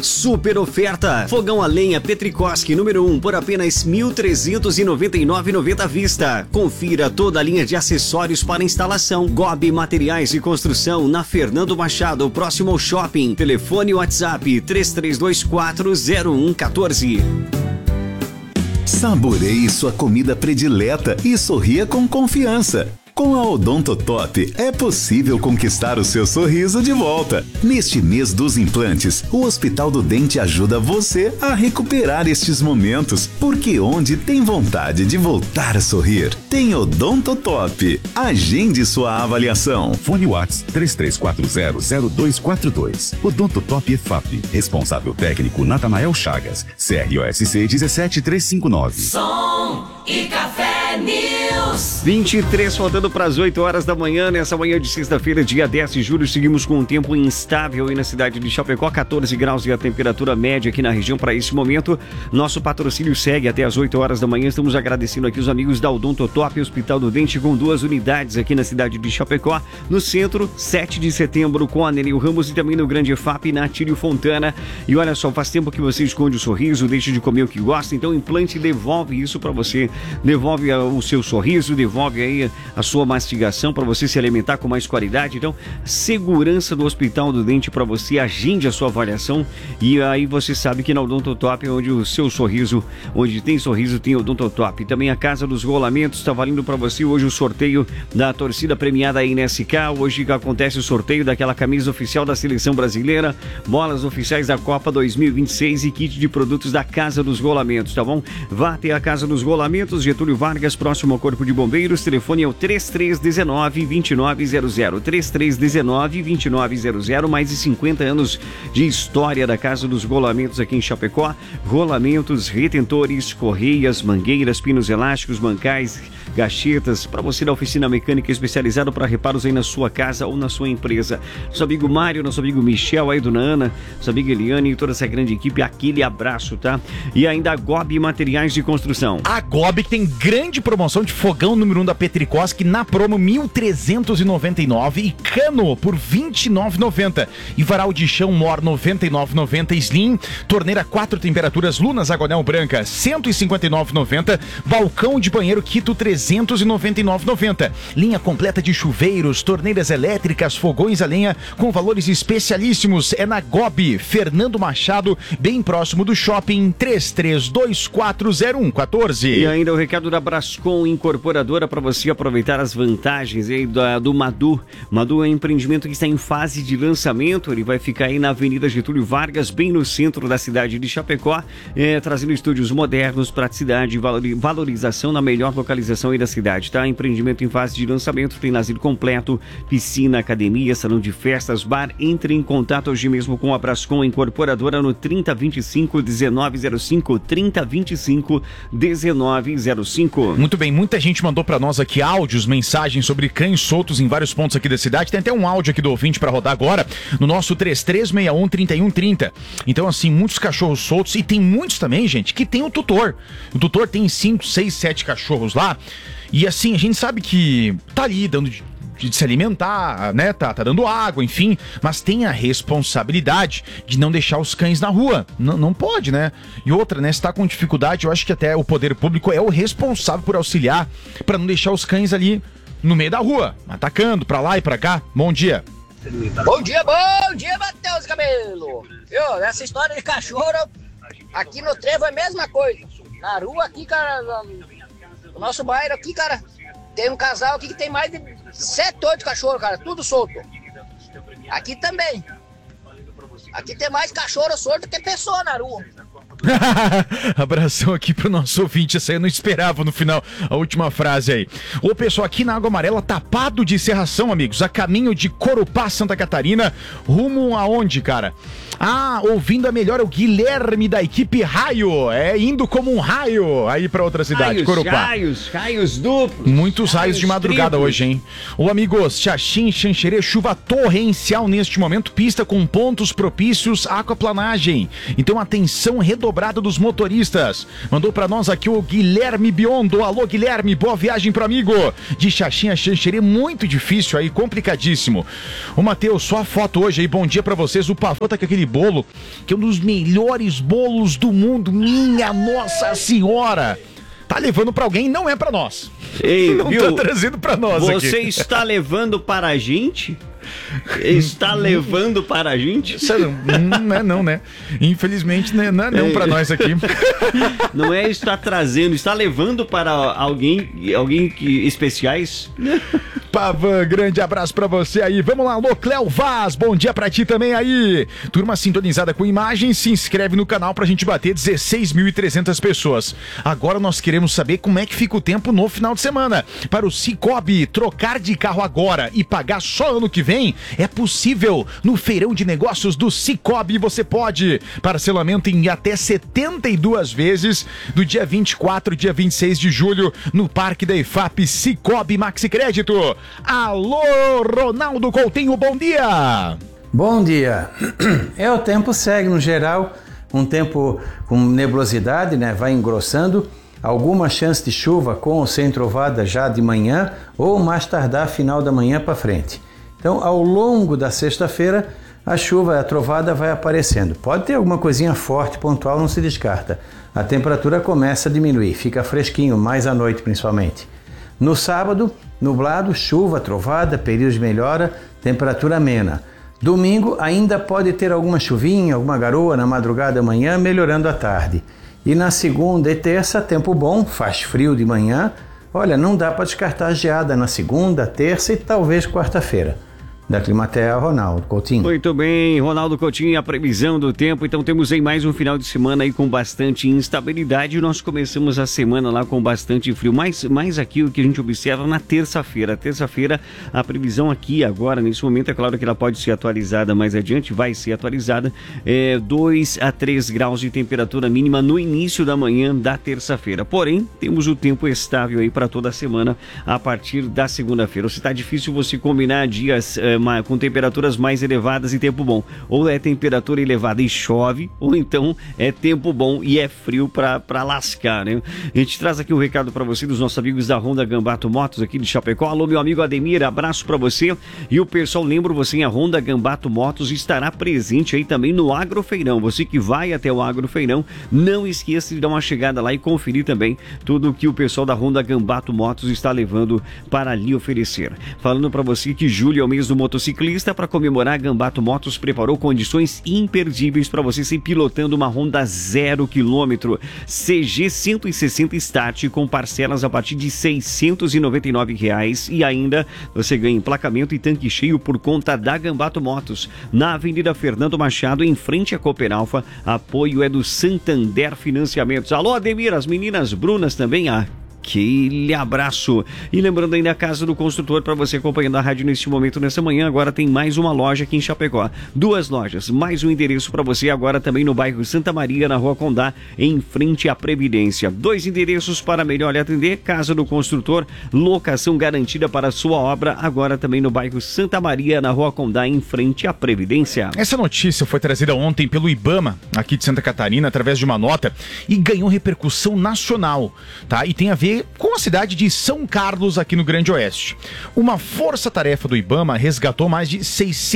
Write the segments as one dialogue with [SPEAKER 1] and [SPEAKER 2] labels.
[SPEAKER 1] Super oferta. Fogão a lenha Petrikoski número 1 por apenas R$ 1.399,90 à vista. Confira toda a linha de acessórios para instalação. Gobi Materiais de Construção na Fernando Machado, próximo ao shopping. Telefone e WhatsApp 33240114.
[SPEAKER 2] Saboreie sua comida predileta e sorria com confiança. Com a Odontotop é possível conquistar o seu sorriso de volta. Neste mês dos implantes, o Hospital do Dente ajuda você a recuperar estes momentos, porque onde tem vontade de voltar a sorrir, tem Odontotop. Agende sua avaliação.
[SPEAKER 3] Fone Whats 33400242. Odontotop EFAP. Responsável técnico Natanael Chagas. CROSC 17359.
[SPEAKER 4] Som e Café News.
[SPEAKER 1] 23 faltando para as 8 horas da manhã, nessa manhã de sexta-feira, dia 10 de julho, seguimos com um tempo instável aí na cidade de Chapecó, 14 graus e a temperatura média aqui na região para esse momento. Nosso patrocínio segue até as 8 horas da manhã. Estamos agradecendo aqui os amigos da Odontotop, Hospital do Dente, com 2 unidades aqui na cidade de Chapecó, no centro, 7 de setembro, com a Nenil Ramos, e também no Grande EFAP, na Tírio Fontana. E olha só, faz tempo que você esconde o sorriso, deixa de comer o que gosta, então o implante devolve isso para você, devolve o seu sorriso, devolve aí a sua mastigação para você se alimentar com mais qualidade. Então, segurança do Hospital do Dente para você, agende a sua avaliação, e aí você sabe que na Odontotop é onde o seu sorriso, onde tem sorriso, tem Odontotop. Também a Casa dos Rolamentos está valendo para você hoje o sorteio da torcida premiada aí na SK. Hoje acontece o sorteio daquela camisa oficial da Seleção Brasileira, bolas oficiais da Copa 2026 e kit de produtos da Casa dos Rolamentos, tá bom? Vá até a Casa dos Rolamentos, Getúlio Vargas, próximo ao Corpo de Bombeiros. Telefone é o 3319-2900. 3319-2900. Mais de 50 anos de história da Casa dos Rolamentos aqui em Chapecó. Rolamentos, retentores, correias, mangueiras, pinos elásticos, bancais, gachetas, para você da oficina mecânica especializada para reparos aí na sua casa ou na sua empresa. Nosso amigo Mário, nosso amigo Michel, aí dona Ana, nossa amiga Eliane e toda essa grande equipe, aquele abraço, tá? E ainda a Gobi Materiais de Construção.
[SPEAKER 5] A Gobi que tem grande promoção de fogão número 1 da Petrikoski na promo 1.399 e cano por 29,90 e varal de chão Mor 99,90 Slim, torneira 4 temperaturas Lunas Agonel Branca 159,90, balcão de banheiro Quito 399,90, linha completa de chuveiros, torneiras elétricas, fogões a lenha com valores especialíssimos. É na Gobi, Fernando Machado, bem próximo do shopping. 33240114.
[SPEAKER 1] E ainda o recado da Brascom Incorporadora para você aproveitar as vantagens aí do Madu. Madu é um empreendimento que está em fase de lançamento. Ele vai ficar aí na Avenida Getúlio Vargas, bem no centro da cidade de Chapecó, trazendo estúdios modernos, praticidade e valorização na melhor localização aí da cidade, tá? Empreendimento em fase de lançamento, tem lazer completo, piscina, academia, salão de festas, bar. Entre em contato hoje mesmo com a Brascom Incorporadora no 3025-1905, 3025-1905.
[SPEAKER 5] Muito bem, muita gente mandou pra nós aqui áudios, mensagens sobre cães soltos em vários pontos aqui da cidade. Tem até um áudio aqui do ouvinte pra rodar agora, no nosso 3361-3130. Então, assim, muitos cachorros soltos, e tem muitos também, gente, que tem o tutor. O tutor tem 5, 6, 7 cachorros lá, e assim, a gente sabe que tá ali dando de se alimentar, né, tá dando água, enfim, mas tem a responsabilidade de não deixar os cães na rua, não pode, né? E outra, né, se tá com dificuldade, eu acho que até o poder público é o responsável por auxiliar, pra não deixar os cães ali no meio da rua, atacando pra lá e pra cá. Bom dia.
[SPEAKER 6] Bom dia, Matheus Cabelo. Essa história de cachorro, aqui no Trevo é a mesma coisa. Na rua aqui, cara, no nosso bairro aqui, cara, tem um casal aqui que tem mais de 7, 8 cachorros, cara, tudo solto. Aqui também. Aqui tem mais cachorro solto que pessoa na rua.
[SPEAKER 5] Abração aqui pro nosso ouvinte. Essa aí eu não esperava no final, a última frase aí. Ô pessoal, aqui na Água Amarela, tapado de serração, amigos, a caminho de Corupá, Santa Catarina, rumo aonde, cara? Ouvindo a melhor o Guilherme da equipe Raio, indo como um raio aí pra outra cidade, Corupá.
[SPEAKER 1] Raios duplos.
[SPEAKER 5] Muitos raios de madrugada triplos hoje, hein? Ô amigos, Xaxim, Xanxerê, chuva torrencial neste momento, pista com pontos propícios à aquaplanagem. Então atenção redobrada dobrada dos motoristas. Mandou pra nós aqui o Guilherme Biondo. Alô, Guilherme, boa viagem pro amigo. De Xaxim a Xanxerê, muito difícil aí, complicadíssimo. Ô, Matheus, só a foto hoje aí, bom dia pra vocês. O Pavô tá com aquele bolo, que é um dos melhores bolos do mundo. Minha Nossa Senhora! Tá levando pra alguém, não é pra nós.
[SPEAKER 1] Ei,
[SPEAKER 5] não
[SPEAKER 1] viu?
[SPEAKER 5] tá trazendo pra nós aqui.
[SPEAKER 1] Você está levando para a gente? Está levando para a gente?
[SPEAKER 5] Isso não é não, né? Infelizmente não é não pra nós aqui.
[SPEAKER 1] Não é está trazendo, está levando para alguém que especiais?
[SPEAKER 5] Pavan, grande abraço pra você aí. Vamos lá, alô, Cléo Vaz, bom dia pra ti também aí. Turma sintonizada com imagens, se inscreve no canal pra gente bater 16.300 pessoas. Agora nós queremos saber como é que fica o tempo no final de semana. Para o Cicobi, trocar de carro agora e pagar só ano que vem é possível. No feirão de negócios do Cicobi você pode. Parcelamento em até 72 vezes do dia 24 ao dia 26 de julho no Parque da IFAP Cicobi Maxi Crédito. Alô, Ronaldo Coutinho, bom dia!
[SPEAKER 7] Bom dia! O tempo segue no geral, um tempo com nebulosidade, né? Vai engrossando, alguma chance de chuva com ou sem trovada já de manhã ou mais tardar final da manhã para frente. Então, ao longo da sexta-feira, a chuva, a trovada vai aparecendo. Pode ter alguma coisinha forte, pontual, não se descarta. A temperatura começa a diminuir, fica fresquinho, mais à noite principalmente. No sábado, nublado, chuva, trovada, períodos de melhora, temperatura amena. Domingo ainda pode ter alguma chuvinha, alguma garoa na madrugada amanhã, melhorando à tarde. E na segunda e terça, tempo bom, faz frio de manhã. Olha, não dá para descartar geada na segunda, terça e talvez quarta-feira. Da Climatea, Ronaldo Coutinho.
[SPEAKER 1] Muito bem, Ronaldo Coutinho, a previsão do tempo. Então temos aí mais um final de semana aí com bastante instabilidade. Nós começamos a semana lá com bastante frio. Mais aqui o que a gente observa na terça-feira. Terça-feira, a previsão aqui agora, nesse momento, é claro que ela pode ser atualizada mais adiante, vai ser atualizada. 2 a 3 graus de temperatura mínima no início da manhã da terça-feira. Porém, temos o tempo estável aí para toda a semana a partir da segunda-feira. Se está difícil você combinar dias com temperaturas mais elevadas e tempo bom. Ou é temperatura elevada e chove, ou então é tempo bom e é frio pra lascar, né? A gente traz aqui um recado pra você dos nossos amigos da Honda Gambato Motos aqui de Chapecó. Alô, meu amigo Ademir, abraço pra você. E o pessoal, lembro você, a Honda Gambato Motos estará presente aí também no Agrofeirão. Você que vai até o Agrofeirão, não esqueça de dar uma chegada lá e conferir também tudo que o pessoal da Honda Gambato Motos está levando para lhe oferecer. Falando pra você que julho é o mês do motociclista. Para comemorar, a Gambato Motos preparou condições imperdíveis para você ser pilotando uma Honda 0 km CG 160 Start com parcelas a partir de R$ 699 e ainda você ganha emplacamento e tanque cheio por conta da Gambato Motos na Avenida Fernando Machado, em frente à Cooper Alfa. Apoio é do Santander Financiamentos. Alô, Ademir, as meninas Brunas também, aquele abraço. E lembrando ainda a Casa do Construtor, para você acompanhando a rádio neste momento, nessa manhã, agora tem mais uma loja aqui em Chapecó. 2 lojas, mais um endereço para você agora também no bairro Santa Maria, na Rua Condá, em frente à Previdência. 2 endereços para melhor lhe atender. Casa do Construtor, locação garantida para a sua obra, agora também no bairro Santa Maria, na Rua Condá, em frente à Previdência.
[SPEAKER 5] Essa notícia foi trazida ontem pelo IBAMA, aqui de Santa Catarina, através de uma nota, e ganhou repercussão nacional, tá? E tem a ver com a cidade de São Carlos, aqui no Grande Oeste. Uma força-tarefa do IBAMA resgatou mais de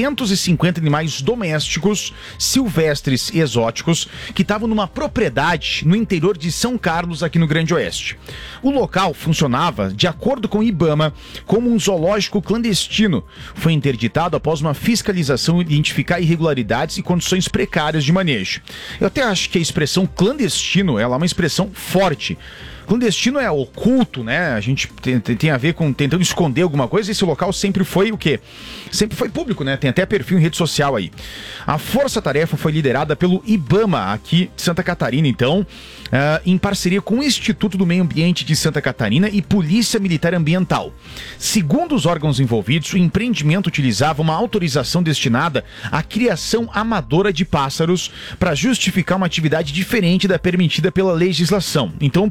[SPEAKER 5] 650 animais domésticos, silvestres e exóticos que estavam numa propriedade no interior de São Carlos, aqui no Grande Oeste. O local funcionava, de acordo com o IBAMA, como um zoológico clandestino. Foi interditado após uma fiscalização identificar irregularidades e condições precárias de manejo. Eu até acho que a expressão clandestino ela é uma expressão forte. Clandestino é oculto, né? A gente tem a ver com tentando esconder alguma coisa. Esse local sempre foi o quê? Sempre foi público, né? Tem até perfil em rede social aí. A força-tarefa foi liderada pelo IBAMA, aqui de Santa Catarina, então, em parceria com o Instituto do Meio Ambiente de Santa Catarina e Polícia Militar Ambiental. Segundo os órgãos envolvidos, o empreendimento utilizava uma autorização destinada à criação amadora de pássaros para justificar uma atividade diferente da permitida pela legislação. Então, o problema,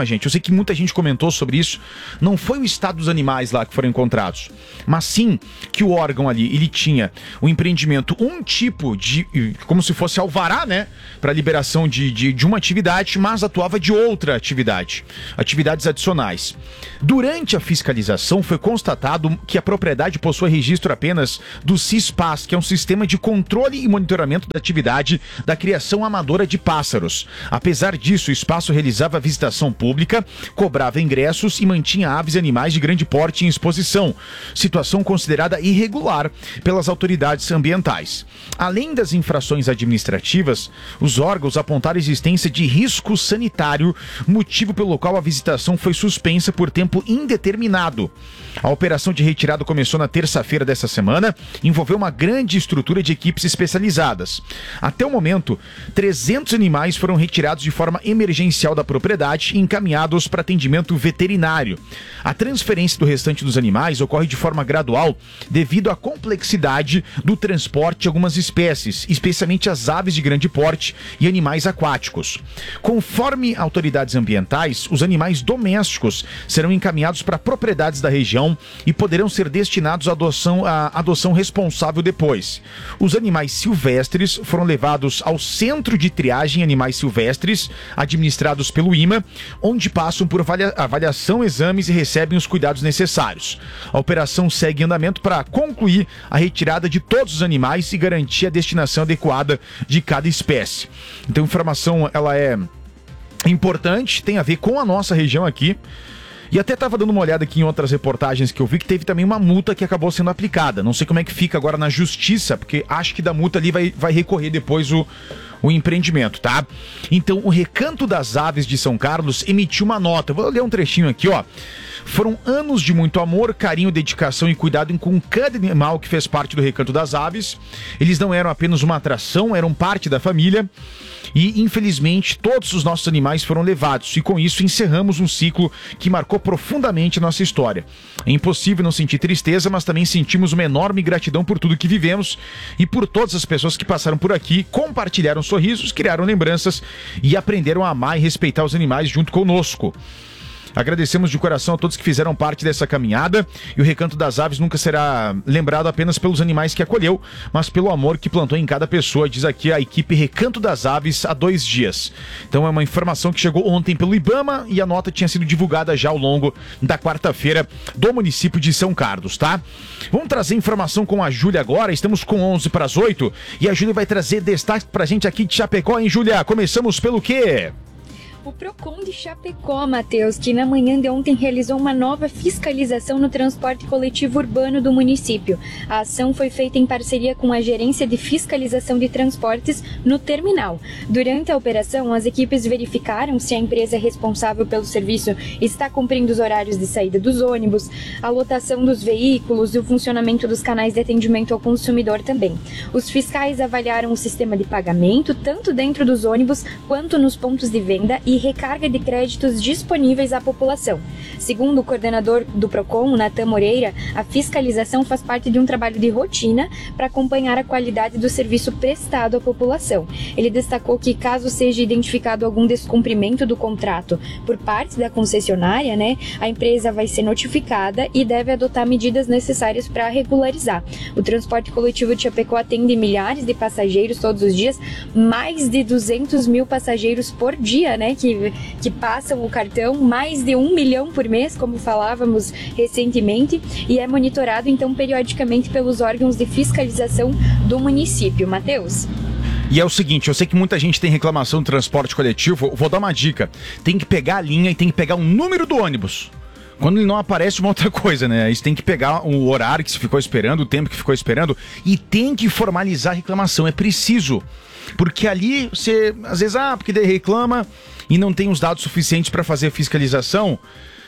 [SPEAKER 5] gente, eu sei que muita gente comentou sobre isso, não foi o estado dos animais lá que foram encontrados, mas sim que o órgão ali, ele tinha o empreendimento, um tipo de, como se fosse alvará, né, para liberação de uma atividade, mas atuava de outra atividade, atividades adicionais. Durante a fiscalização foi constatado que a propriedade possui registro apenas do CISPAS, que é um sistema de controle e monitoramento da atividade da criação amadora de pássaros. Apesar disso, o espaço realizava visitação pública, cobrava ingressos e mantinha aves e animais de grande porte em exposição, situação considerada irregular pelas autoridades ambientais. Além das infrações administrativas, os órgãos apontaram a existência de risco sanitário, motivo pelo qual a visitação foi suspensa por tempo indeterminado. A operação de retirada começou na terça-feira dessa semana, envolveu uma grande estrutura de equipes especializadas. Até o momento, 300 animais foram retirados de forma emergencial da propriedade e encaminhados para atendimento veterinário. A transferência do restante dos animais ocorre de forma gradual devido à complexidade do transporte de algumas espécies, especialmente as aves de grande porte e animais aquáticos. Conforme autoridades ambientais, os animais domésticos serão encaminhados para propriedades da região e poderão ser destinados à adoção responsável depois. Os animais silvestres foram levados ao Centro de Triagem Animais Silvestres, administrados pelo IMA, onde passam por avaliação, exames e recebem os cuidados necessários. A operação segue em andamento para concluir a retirada de todos os animais e garantir a destinação adequada de cada espécie. Então a informação ela é importante, tem a ver com a nossa região aqui. E até estava dando uma olhada aqui em outras reportagens que eu vi que teve também uma multa que acabou sendo aplicada. Não sei como é que fica agora na justiça, porque acho que da multa ali vai recorrer depois o empreendimento, tá? Então, o Recanto das Aves de São Carlos emitiu uma nota. Vou ler um trechinho aqui, ó. Foram anos de muito amor, carinho, dedicação e cuidado com cada animal que fez parte do Recanto das Aves. Eles não eram apenas uma atração, eram parte da família. E, infelizmente, todos os nossos animais foram levados. E com isso, encerramos um ciclo que marcou profundamente a nossa história. É impossível não sentir tristeza, mas também sentimos uma enorme gratidão por tudo que vivemos e por todas as pessoas que passaram por aqui, compartilharam sorrisos, criaram lembranças e aprenderam a amar e respeitar os animais junto conosco. Agradecemos de coração a todos que fizeram parte dessa caminhada e o Recanto das Aves nunca será lembrado apenas pelos animais que acolheu, mas pelo amor que plantou em cada pessoa, diz aqui a equipe Recanto das Aves há 2 dias. Então é uma informação que chegou ontem pelo IBAMA e a nota tinha sido divulgada já ao longo da quarta-feira do município de São Carlos, tá? Vamos trazer informação com a Júlia agora, estamos com 7:11 e a Júlia vai trazer destaque pra gente aqui de Chapecó, hein, Júlia? Começamos pelo quê?
[SPEAKER 8] O Procon de Chapecó, Matheus, que na manhã de ontem realizou uma nova fiscalização no transporte coletivo urbano do município. A ação foi feita em parceria com a Gerência de Fiscalização de Transportes no terminal. Durante a operação, as equipes verificaram se a empresa responsável pelo serviço está cumprindo os horários de saída dos ônibus, a lotação dos veículos e o funcionamento dos canais de atendimento ao consumidor também. Os fiscais avaliaram o sistema de pagamento, tanto dentro dos ônibus quanto nos pontos de venda e recarga de créditos disponíveis à população. Segundo o coordenador do Procon, Natan Moreira, a fiscalização faz parte de um trabalho de rotina para acompanhar a qualidade do serviço prestado à população. Ele destacou que, caso seja identificado algum descumprimento do contrato por parte da concessionária, a empresa vai ser notificada e deve adotar medidas necessárias para regularizar. O transporte coletivo de Chapecó atende milhares de passageiros todos os dias, mais de 200 mil passageiros por dia, que passam o cartão, mais de 1 milhão por mês, como falávamos recentemente, e é monitorado, então, periodicamente pelos órgãos de fiscalização do município. Matheus?
[SPEAKER 5] E é o seguinte, eu sei que muita gente tem reclamação do transporte coletivo, vou dar uma dica. Tem que pegar a linha e tem que pegar o número do ônibus. Quando ele não aparece, uma outra coisa, né? Aí você tem que pegar o horário que você ficou esperando, o tempo que ficou esperando, e tem que formalizar a reclamação, é preciso. Porque ali você, às vezes, porque daí reclama e não tem os dados suficientes para fazer a fiscalização.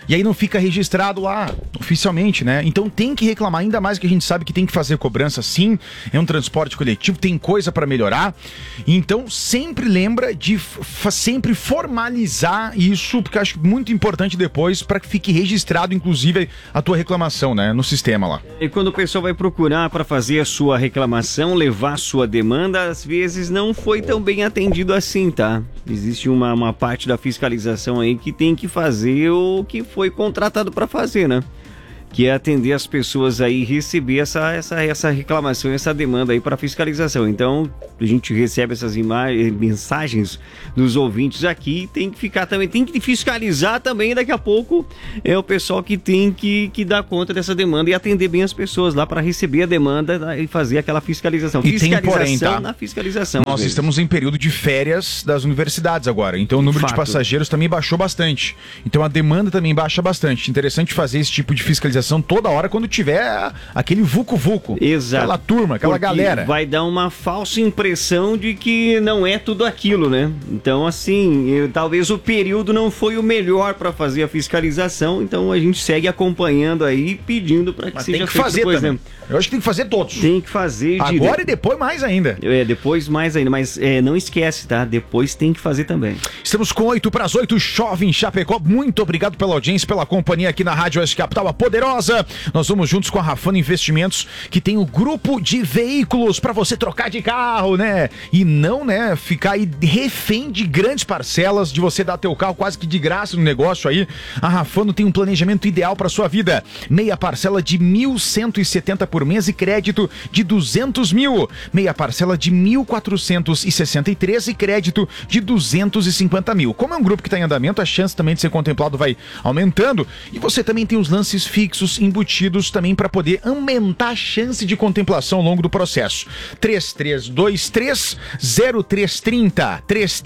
[SPEAKER 5] e aí não fica registrado lá oficialmente, né? Então tem que reclamar, ainda mais que a gente sabe que tem que fazer cobrança sim, é um transporte coletivo, tem coisa para melhorar. Então sempre lembra de sempre formalizar isso, porque eu acho muito importante depois para que fique registrado, inclusive, a tua reclamação, né, no sistema lá.
[SPEAKER 1] E quando o pessoal vai procurar para fazer a sua reclamação, levar a sua demanda, às vezes não foi tão bem atendido assim, tá? Existe uma parte da fiscalização aí que tem que fazer o que foi contratado para fazer, né? Que é atender as pessoas aí e receber essa reclamação, essa demanda aí para fiscalização. Então, a gente recebe essas mensagens dos ouvintes aqui, tem que ficar também, tem que fiscalizar também, daqui a pouco é o pessoal que tem que dar conta dessa demanda e atender bem as pessoas lá para receber a demanda e fazer aquela fiscalização.
[SPEAKER 5] E tem porém, tá?
[SPEAKER 1] Na fiscalização.
[SPEAKER 5] Nós estamos em período de férias das universidades agora, então o número de passageiros também baixou bastante. Então a demanda também baixa bastante. Interessante fazer esse tipo de fiscalização toda hora quando tiver aquele vucu-vucu.
[SPEAKER 1] Exato.
[SPEAKER 5] Aquela turma, aquela
[SPEAKER 1] porque
[SPEAKER 5] galera.
[SPEAKER 1] Vai dar uma falsa impressão de que não é tudo aquilo, né? Então, assim, talvez o período não foi o melhor para fazer a fiscalização, então a gente segue acompanhando aí, pedindo para que seja
[SPEAKER 5] tem que fazer
[SPEAKER 1] depois,
[SPEAKER 5] também.
[SPEAKER 1] Né?
[SPEAKER 5] Eu acho que tem que fazer todos.
[SPEAKER 1] Tem que fazer
[SPEAKER 5] agora
[SPEAKER 1] direito.
[SPEAKER 5] E depois mais ainda.
[SPEAKER 1] Depois mais ainda, mas não esquece, tá? Depois tem que fazer também.
[SPEAKER 5] Estamos com 7:08, chove em Chapecó. Muito obrigado pela audiência, pela companhia aqui na Rádio Oeste Capital, a poderosa. Nós vamos juntos com a Rafano Investimentos, que tem o grupo de veículos para você trocar de carro, né? E não, né, ficar aí refém de grandes parcelas, de você dar teu carro quase que de graça no negócio aí. A Rafano tem um planejamento ideal para sua vida. Meia parcela de 1.170 por mês e crédito de 200 mil. Meia parcela de 1.463 e crédito de 250 mil. Como é um grupo que está em andamento, a chance também de ser contemplado vai aumentando. E você também tem os lances fixos embutidos também para poder aumentar a chance de contemplação ao longo do processo. 3323-0330.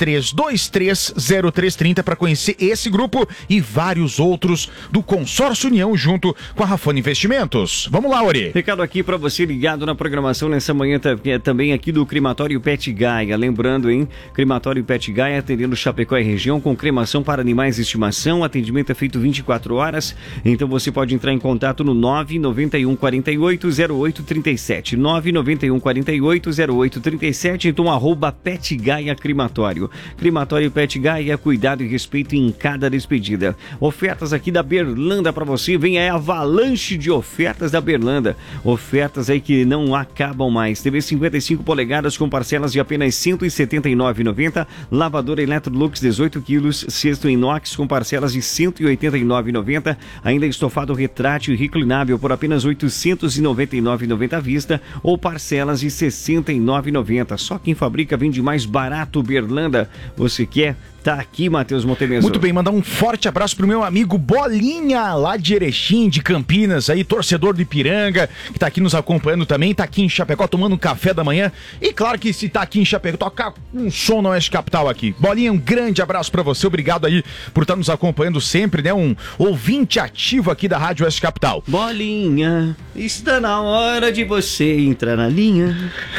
[SPEAKER 5] 3323-0330 para conhecer esse grupo e vários outros do Consórcio União junto com a Rafano Investimentos. Vamos lá, Ori.
[SPEAKER 1] Recado aqui para você ligado na programação nessa manhã também aqui do Crematório Pet Gaia. Lembrando, hein? Crematório Pet Gaia atendendo Chapecó e região com cremação para animais de estimação. O atendimento é feito 24 horas. Então você pode entrar em contato no 991 48 0837. 991 48 0837. Então @Pet Gaia Crematório. Crematório Pet Gaia, cuidado e respeito em cada despedida. Ofertas aqui da Berlanda para você. Vem aí a avalanche de ofertas da Berlanda. Ofertas aí que não acabam mais. TV 55 polegadas com parcelas de apenas R$ 179,90. Lavadora Electrolux 18 quilos. Cesto inox com parcelas de R$ 189,90. Ainda estofado retrátil e reclinável por apenas R$ 899,90 à vista ou parcelas de R$ 69,90. Só quem fabrica vende mais barato. Berlanda. Você quer? Tá aqui, Matheus Montemeso.
[SPEAKER 5] Muito bem, mandar um forte abraço pro meu amigo Bolinha, lá de Erechim, de Campinas, aí, torcedor do Ipiranga, que tá aqui nos acompanhando também, tá aqui em Chapecó tomando um café da manhã. E claro que se tá aqui em Chapecó, tocar um som na Oeste Capital aqui. Bolinha, um grande abraço pra você, obrigado aí por estar nos acompanhando sempre, né? Um ouvinte ativo aqui da Rádio Oeste Capital.
[SPEAKER 1] Bolinha, está na hora de você entrar na linha.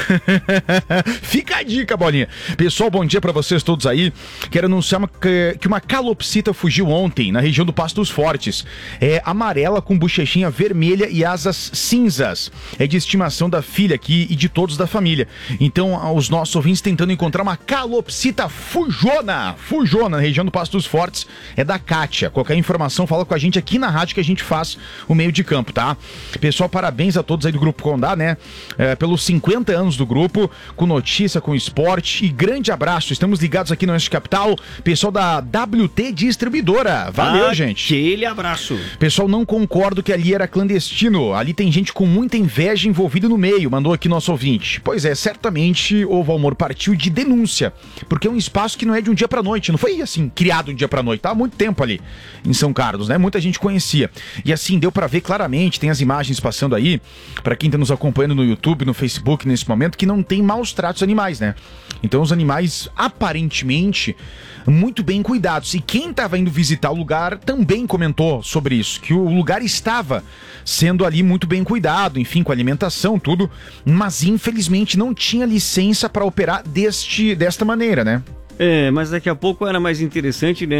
[SPEAKER 5] Fica a dica, Bolinha. Pessoal, bom dia pra vocês todos aí. Quero anunciar que uma calopsita fugiu ontem na região do Pastos Fortes. É amarela com bochechinha vermelha e asas cinzas. É de estimação da filha aqui e de todos da família. Então, os nossos ouvintes tentando encontrar uma calopsita fujona na região do Pastos Fortes. É da Kátia. Qualquer informação, fala com a gente aqui na rádio que a gente faz o meio de campo, tá? Pessoal, parabéns a todos aí do Grupo Condá, né? Pelos 50 anos do grupo, com notícia, com esporte. E grande abraço. Estamos ligados aqui no Oeste Capital. Pessoal da WT Distribuidora. Valeu, gente.
[SPEAKER 1] Aquele abraço.
[SPEAKER 5] Pessoal, não concordo que ali era clandestino. Ali tem gente com muita inveja envolvida no meio, mandou aqui nosso ouvinte. Pois é, certamente o Valmor partiu de denúncia, porque é um espaço que não é de um dia pra noite, não foi assim, criado um dia pra noite, tá há muito tempo ali em São Carlos, né? Muita gente conhecia. E assim, deu pra ver claramente, tem as imagens passando aí, pra quem tá nos acompanhando no YouTube, no Facebook nesse momento, que não tem maus tratos animais, né? Então os animais, aparentemente, muito bem cuidados. E quem estava indo visitar o lugar também comentou sobre isso, que o lugar estava sendo ali muito bem cuidado, enfim, com alimentação, tudo, mas infelizmente não tinha licença para operar desta maneira, né?
[SPEAKER 1] Mas daqui a pouco era mais interessante, né?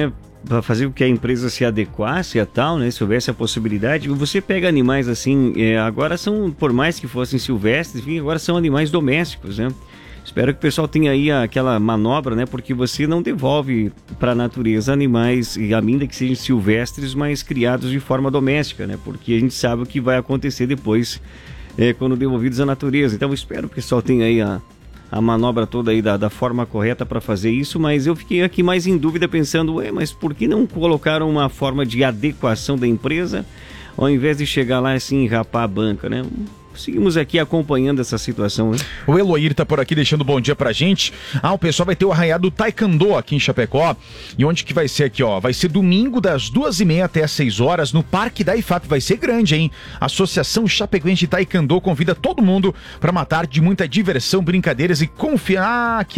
[SPEAKER 1] fazer com que a empresa se adequasse a tal, né? Se houvesse a possibilidade. Você pega animais assim, agora são, por mais que fossem silvestres, enfim, agora são animais domésticos, né? Espero que o pessoal tenha aí aquela manobra, né? Porque você não devolve para a natureza animais, e ainda que sejam silvestres, mas criados de forma doméstica, né? Porque a gente sabe o que vai acontecer depois quando devolvidos à natureza. Então, espero que o pessoal tenha aí a manobra toda aí da forma correta para fazer isso, mas eu fiquei aqui mais em dúvida pensando, mas por que não colocaram uma forma de adequação da empresa ao invés de chegar lá assim e rapar a banca, né? Seguimos aqui acompanhando essa situação, né?
[SPEAKER 5] O Eloir tá por aqui deixando bom dia pra gente. O pessoal vai ter o arraiado Taekwondo aqui em Chapecó. E onde que vai ser aqui, ó? Vai ser domingo das 2h30 até as 6 horas no Parque da IFAP. Vai ser grande, hein? Associação Chapecoense de Taekwondo convida todo mundo pra uma tarde de muita diversão, brincadeiras e confiar.